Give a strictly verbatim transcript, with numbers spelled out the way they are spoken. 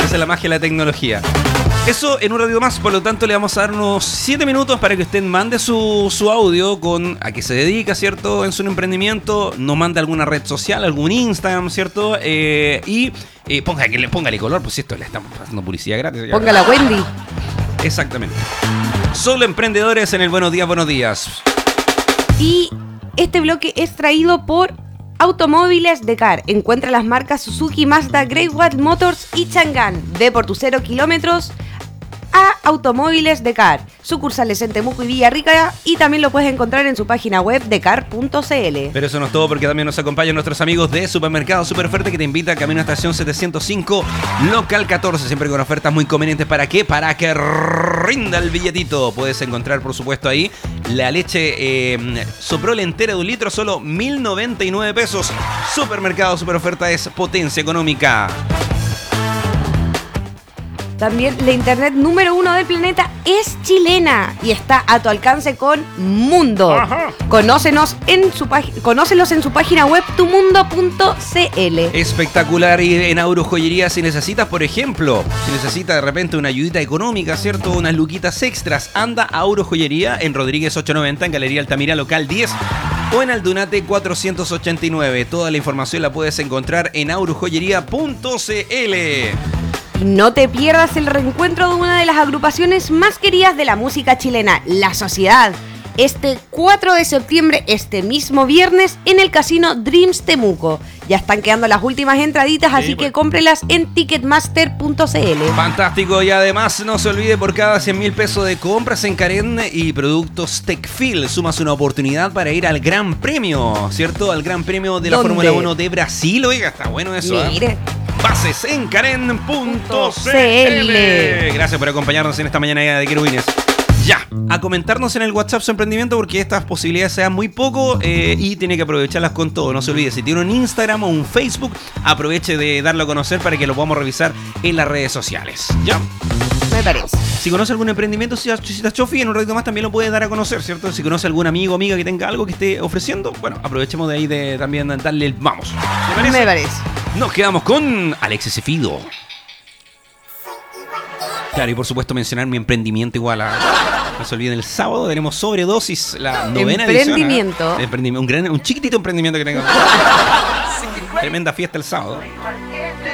Esa es la magia de la tecnología. Eso en un ratito más, por lo tanto le vamos a dar unos siete minutos para que usted mande su, su audio con a qué se dedica, ¿cierto? En su emprendimiento, nos mande alguna red social, algún Instagram, ¿cierto? Eh, y eh, ponga, que le póngale color, pues esto le estamos haciendo publicidad gratis. Ya. Póngala Wendy. Exactamente. Solo emprendedores en el Buenos Días, Buenos Días. Y este bloque es traído por Automóviles Decar. Encuentra las marcas Suzuki, Mazda, Great Wall Motors y Chang'an. Ve por tus cero kilómetros a Automóviles Decar. Sucursales en Temuco y Villarrica, y también lo puedes encontrar en su página web decar punto c l. Pero eso no es todo, porque también nos acompañan nuestros amigos de Supermercado Superoferta, que te invita a Camino a Estación setecientos cinco, local catorce, siempre con ofertas muy convenientes. ¿Para qué? Para que rinda el billetito. Puedes encontrar, por supuesto, ahí la leche eh, Soprole entera de un litro, solo mil noventa y nueve pesos. Supermercado Superoferta es potencia económica. También la internet número uno del planeta es chilena y está a tu alcance con Mundo. Ajá. Conócenos en su pag- Conócelos en su página web tu mundo punto c l. Espectacular. Y en Aurojoyería, si necesitas, por ejemplo, si necesitas de repente una ayudita económica, ¿cierto? Unas luquitas extras, anda a Aurojoyería en Rodríguez ochocientos noventa, en Galería Altamira, local diez, o en Aldunate cuatrocientos ochenta y nueve. Toda la información la puedes encontrar en aurojoyería punto c l. No te pierdas el reencuentro de una de las agrupaciones más queridas de la música chilena, La Sociedad, este cuatro de septiembre, este mismo viernes, en el Casino Dreams Temuco. Ya están quedando las últimas entraditas, Sí, así pues. que cómprelas en ticketmaster punto c l. Fantástico. Y además no se olvide, por cada cien mil pesos de compras en Karen y productos Tecfil, sumas una oportunidad para ir al Gran Premio, ¿cierto? Al Gran Premio de la ¿Dónde? Fórmula uno de Brasil. Oiga, está bueno eso, ¿eh? Mire. Bases en Karen punto c l. Gracias por acompañarnos en esta mañana de Querubines. Ya, a comentarnos en el WhatsApp su emprendimiento, porque estas posibilidades sean muy poco eh, y tiene que aprovecharlas con todo. No se olvide, si tiene un Instagram o un Facebook, aproveche de darlo a conocer para que lo podamos revisar en las redes sociales. Ya. Me parece. Si conoce algún emprendimiento, si está Chofi, en un ratito más también lo puede dar a conocer, ¿cierto? Si conoce algún amigo o amiga que tenga algo que esté ofreciendo, bueno, aprovechemos de ahí de también darle el vamos. ¿Te parece? Me parece. Nos quedamos con Alexis y Fido. Claro, y por supuesto mencionar mi emprendimiento igual a... No se olviden, el sábado tenemos Sobredosis, la novena Emprendimiento. edición. ¿eh? Emprendimiento. Un, gran, un chiquitito emprendimiento que tengo. Tremenda fiesta el sábado.